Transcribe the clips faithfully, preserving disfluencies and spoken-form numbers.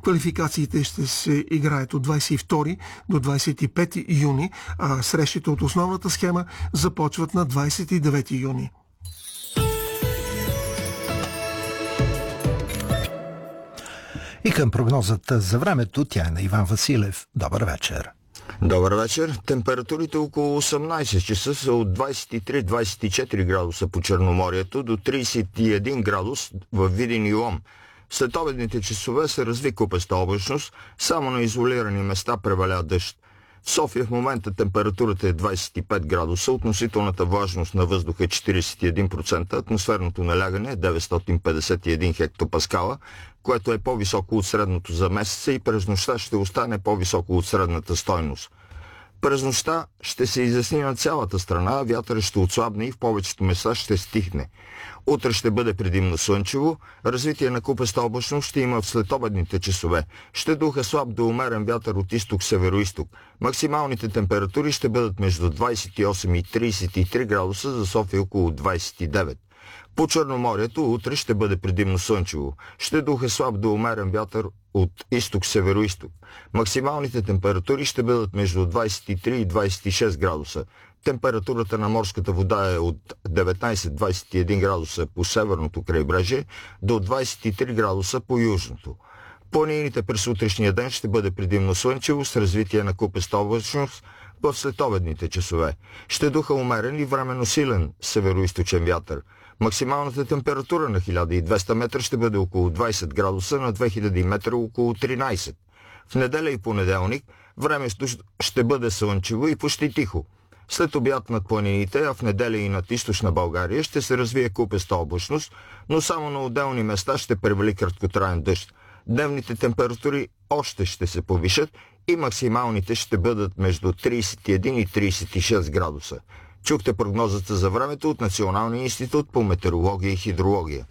Квалификациите ще се играят от двадесет и втори до двадесет и пети юни, а срещите от основната схема започват на двадесет и девети юни. И към прогнозата за времето, тя е на Иван Василев. Добър вечер. Добър вечер. Температурите около осемнадесет часа са от двадесет и три до двадесет и четири градуса по Черноморието до тридесет и един градус в Видин и Лом. След обедните часове се разви купеста облачност, само на изолирани места преваля дъжд. В София в момента температурата е двадесет и пет градуса, относителната влажност на въздуха е четиридесет и един процента, атмосферното налягане е деветстотин петдесет и един хектопаскала, което е по-високо от средното за месеца и през нощта ще остане по-високо от средната стойност. През нощта ще се изясни на цялата страна, вятърът ще отслабне и в повечето места ще стихне. Утре ще бъде предимно слънчево, развитие на купеста облачност ще има в следобедните часове. Ще духа слаб до умерен вятър от изток-североизток. Максималните температури ще бъдат между двадесет и осем и тридесет и три градуса, за София около двадесет и девет. По Черноморието утре ще бъде предимно слънчево. Ще духа слаб до умерен вятър от изток-североизток. Максималните температури ще бъдат между двадесет и три и двадесет и шест градуса. Температурата на морската вода е от деветнадесет до двадесет и един градуса по северното крайбрежие до двадесет и три градуса по южното. Планините през утрешния ден ще бъде предимно слънчево с развитие на купеста облачност в следобедните часове. Ще духа умерен и временно силен североизточен вятър. Максималната температура на хиляда и двеста метра ще бъде около двадесет градуса, на две хиляди метра около тринадесет. В неделя и понеделник времето ще бъде слънчево и почти тихо. След обяд над планините, а в неделя и над източна България ще се развие купеста облачност, но само на отделни места ще превали краткотраен дъжд. Дневните температури още ще се повишат и максималните ще бъдат между тридесет и един и тридесет и шест градуса. Чухте прогнозата за времето от Националния институт по метеорология и хидрология.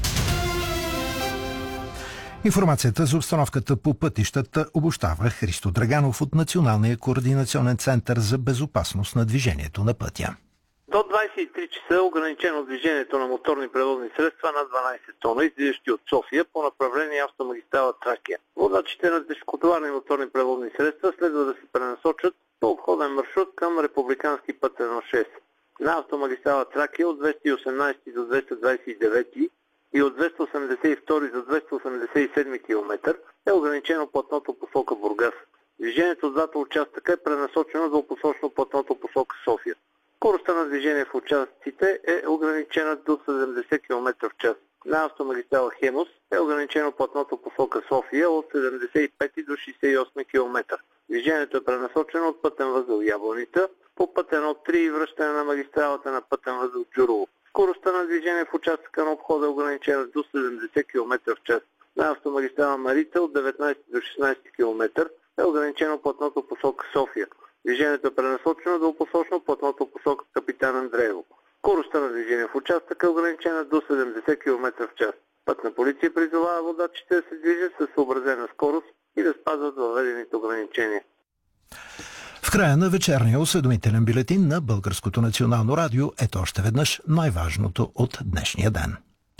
Информацията за обстановката по пътищата обобщава Христо Драганов от Националния координационен център за безопасност на движението на пътя. До двадесет и три часа е ограничено движението на моторни превозни средства на дванадесет тона, излизащи от София по направление автомагистрала Тракия. Водачите на тежкотоварни моторни превозни средства следва да се пренасочат по обходен маршрут към републикански път едно шест. На автомагистрала Тракия от двеста и осемнадесети до двеста двадесет и девети и от двеста осемдесет и втори до двеста осемдесет и седми километър е ограничено платното посока Бургас. Движението от двата участъка е пренасочено двупосочно платното посока София. Скоростта на движение в участъците е ограничена до седемдесет километра в час. На автомагистрала Хемус е ограничено платното посока София от седемдесет и пети до шейсет и осми километър. Движението е пренасочено от пътен възел Ябланица по път едно три и връщане на магистралата на пътен възел Джурово. Скоростта на движение в участъка на обхода е ограничена до седемдесет километра в час. На автомагистрала Марица от деветнадесети до шестнадесети километър е ограничено платното посока София. Движението е пренасочено до посочно платното посока Капитан Андреево. Скоростта на движение в участъка е ограничена до седемдесет километра в час. Пътна полиция призовава водачите да се движат със съобразена скорост и да спазват въведените ограничения. В края на вечерния осведомителен бюлетин на Българското национално радио ето още веднъж най-важното от днешния ден.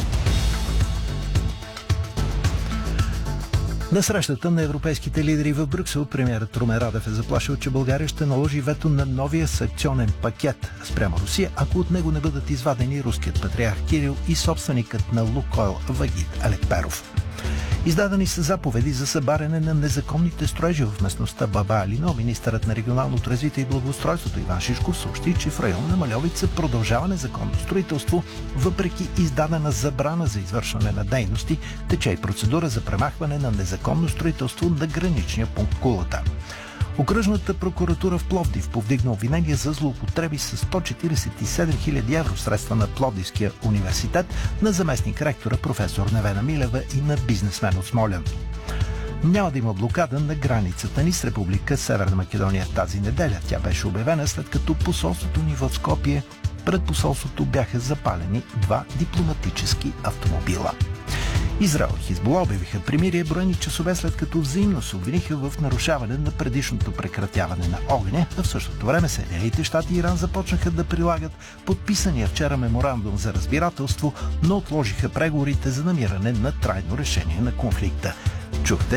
На срещата на европейските лидери в Брюксел премиерът Румен Радев е заплашил, че България ще наложи вето на новия санкционен пакет спрямо Русия, ако от него не бъдат извадени руският патриарх Кирил и собственикът на Лукойл Вагит Алекперов. Издадени са заповеди за събаряне на незаконните строежи в местността Баба Алино. Министърът на регионалното развитие и благоустройството Иван Шишков съобщи, че в района на Мальовица продължава незаконно строителство, въпреки издадена забрана за извършване на дейности, тече и процедура за премахване на незаконно строителство на граничния пункт Кулата. Окръжната прокуратура в Пловдив повдигна обвинение за злоупотреби с сто четиридесет и седем хиляди евро средства на Пловдивския университет на заместник-ректора професор Невена Милева и на бизнесмен от Смолян. Няма да има блокада на границата ни с Република Северна Македония тази неделя. Тя беше обявена след като посолството ни в Скопие пред посолството бяха запалени два дипломатически автомобила. Израел и Хизбула обявиха примирие броени часове след като взаимно се обвиниха в нарушаване на предишното прекратяване на огъня, а в същото време Съединените щати и Иран започнаха да прилагат подписания вчера меморандум за разбирателство, но отложиха преговорите за намиране на трайно решение на конфликта. Чухте